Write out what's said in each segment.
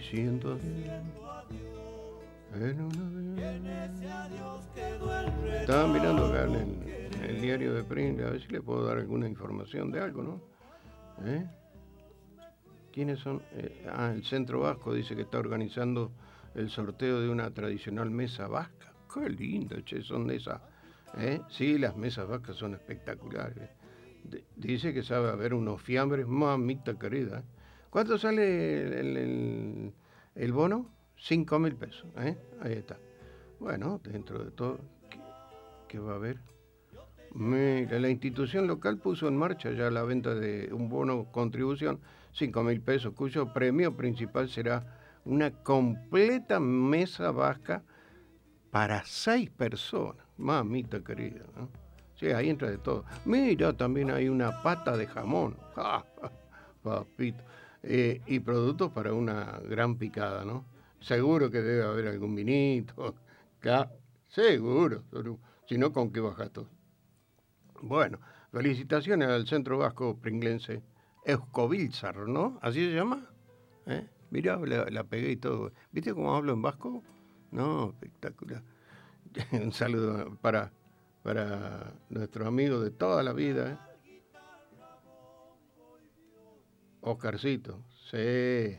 diciendo estaba mirando acá en el diario de Print, a ver si le puedo dar alguna información de algo, ¿no? ¿Quiénes son? El Centro Vasco dice que está organizando el sorteo de una tradicional mesa vasca. Qué lindo, che, son de esas. Sí, las mesas vascas son espectaculares. Dice que sabe haber unos fiambres, mamita querida. ¿Cuánto sale el bono? 5.000 pesos. Ahí está. Bueno, dentro de todo, ¿qué va a haber? Mira, la institución local puso en marcha ya la venta de un bono contribución, 5.000 pesos, cuyo premio principal será una completa mesa vasca para 6 personas. Mamita querida, ¿no? Sí, ahí entra de todo. Mira, también hay una pata de jamón. Papito. Y productos para una gran picada, ¿no? Seguro que debe haber algún vinito. Seguro. Si no, ¿con qué bajas todo? Bueno, felicitaciones al Centro Vasco Pringlense Euskobiltzar, ¿no? ¿Así se llama? Mirá, la pegué y todo. ¿Viste cómo hablo en vasco? No, espectacular. Un saludo para nuestro amigo de toda la vida, Oscarcito. Sí.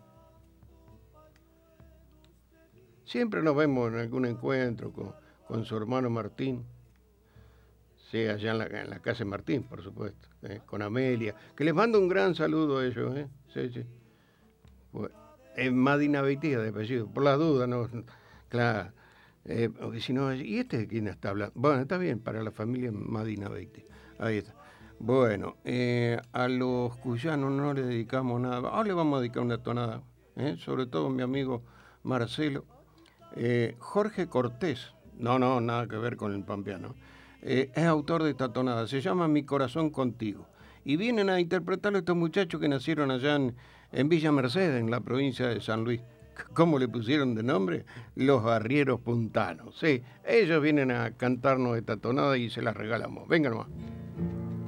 Siempre nos vemos en algún encuentro con su hermano Martín. Sí, allá en la casa de Martín, por supuesto, con Amelia, que les mando un gran saludo a ellos, Sí, sí. Bueno, es Madina Beitía de apellido, por las dudas, ¿no? Claro, porque si no, ¿y este de quién está hablando? Bueno, está bien, para la familia Madina Beitía, ahí está. Bueno, a los cuyanos no le dedicamos nada, ahora le vamos a dedicar una tonada, sobre todo a mi amigo Marcelo. Jorge Cortés, no, nada que ver con el pampeano, es autor de esta tonada, se llama Mi corazón contigo. Y vienen a interpretarlo estos muchachos que nacieron allá en Villa Mercedes, en la provincia de San Luis. ¿Cómo le pusieron de nombre? Los Arrieros Puntanos. Sí, ellos vienen a cantarnos esta tonada y se la regalamos. Vengan nomás.